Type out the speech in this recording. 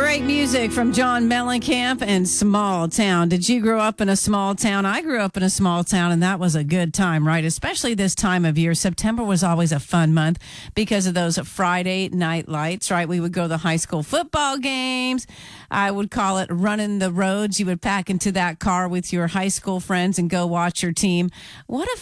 Great music from John Mellencamp and Small Town. Did you grow up in a small town? I grew up in a small town, and that was a good time, right? Especially this time of year. September was always a fun month because of those Friday night lights, right? We would go to the high school football games. I would call it running the roads. You would pack into that car with your high school friends and go watch your team. What a